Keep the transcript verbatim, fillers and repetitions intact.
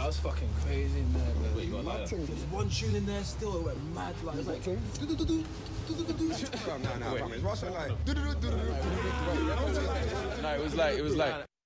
was fucking crazy in there, man. Wait, you got like that? There's one tune in there still, it went mad. Like, it was like, do-do-do-do, do-do-do-do. No, no, no. It's Russell like. No, it was like, it was like.